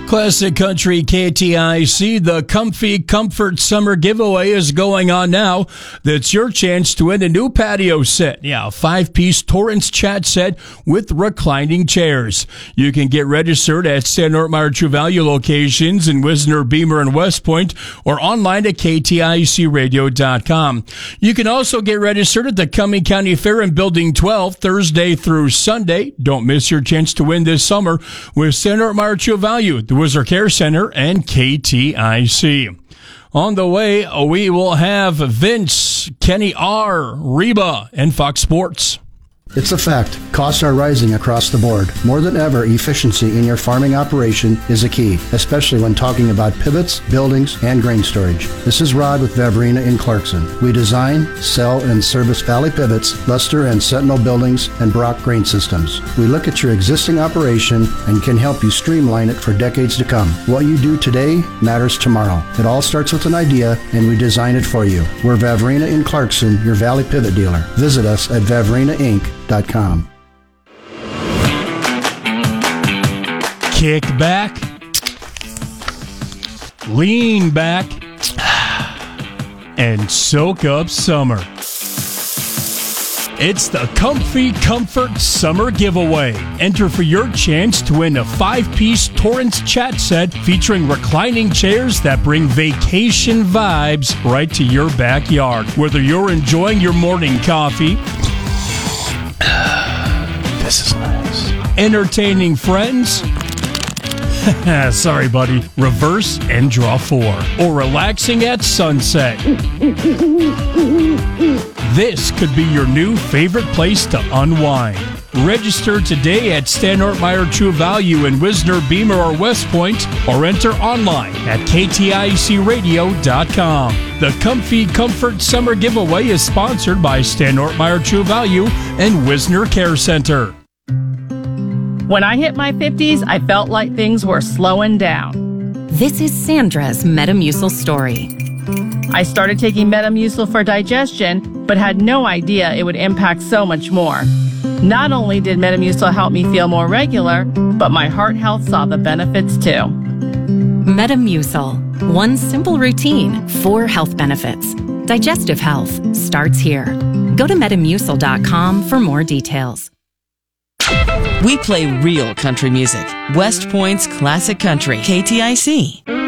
Classic Country KTIC, the Comfy Comfort Summer Giveaway is going on now. That's your chance to win a new patio set. Yeah, a 5-piece Torrance chat set with reclining chairs. You can get registered at Stan Ortmeyer True Value locations in Wisner, Beamer, and West Point, or online at KTICradio.com. You can also get registered at the Cumming County Fair in Building 12, Thursday through Sunday. Don't miss your chance to win this summer with Stan Ortmeyer True Value, the Wisner Care Center, and KTIC. On the way, we will have Vince, Kenny R., Reba, and Fox Sports. It's a fact. Costs are rising across the board. More than ever, efficiency in your farming operation is a key, especially when talking about pivots, buildings, and grain storage. This is Rod with Vavrina in Clarkson. We design, sell, and service Valley Pivots, Luster and Sentinel buildings, and Brock grain systems. We look at your existing operation and can help you streamline it for decades to come. What you do today matters tomorrow. It all starts with an idea, and we design it for you. We're Vavrina in Clarkson, your Valley Pivot dealer. Visit us at vavrinainc.com. Kick back, lean back, and soak up summer. It's the Comfy Comfort Summer Giveaway. Enter for your chance to win a 5-piece Torrance chat set featuring reclining chairs that bring vacation vibes right to your backyard. Whether you're enjoying your morning coffee, this is nice, entertaining friends, sorry buddy, reverse and draw 4, or relaxing at sunset, this could be your new favorite place to unwind. Register today at Stan Ortmeyer True Value in Wisner, Beamer, or West Point, or enter online at KTICradio.com. The Comfy Comfort Summer Giveaway is sponsored by Stan Ortmeyer True Value and Wisner Care Center. When I hit my 50s, I felt like things were slowing down. This is Sandra's Metamucil story. I started taking Metamucil for digestion, but had no idea it would impact so much more. Not only did Metamucil help me feel more regular, but my heart health saw the benefits too. Metamucil. One simple routine, 4 health benefits. Digestive health starts here. Go to Metamucil.com for more details. We play real country music. West Point's Classic Country, KTIC.